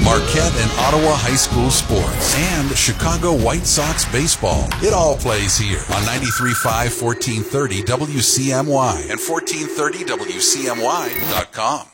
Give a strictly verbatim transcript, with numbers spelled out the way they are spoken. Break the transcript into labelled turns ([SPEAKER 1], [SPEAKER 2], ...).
[SPEAKER 1] Marquette and Ottawa High School sports, and Chicago White Sox baseball. It all plays here on ninety-three point five, fourteen thirty W C M Y and fourteen thirty W C M Y dot com.